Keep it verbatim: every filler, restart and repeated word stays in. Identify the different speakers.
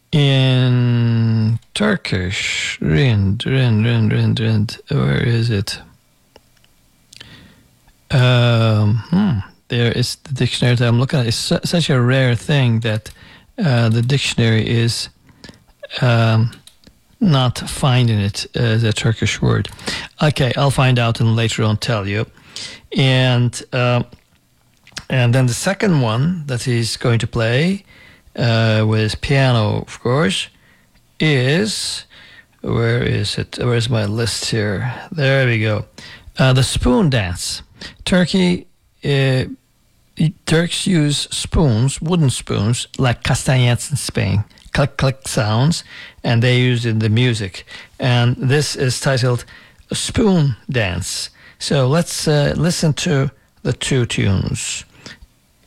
Speaker 1: In Turkish, rind, rind, rind, rind, rind. Where is it? Um, hmm, there is the dictionary that I'm looking at. It's su- such a rare thing that uh, the dictionary is um, not finding it as a Turkish word. Okay, I'll find out and later on tell you. And uh, and then the second one that he's going to play uh, with piano, of course, is, where is it? Where's my list here? There we go. Uh, the spoon dance. Turkey, uh, Turks use spoons, wooden spoons, like castanets in Spain, click click sounds, and they use it in the music. And this is titled Spoon Dance. So let's uh, listen to the two tunes.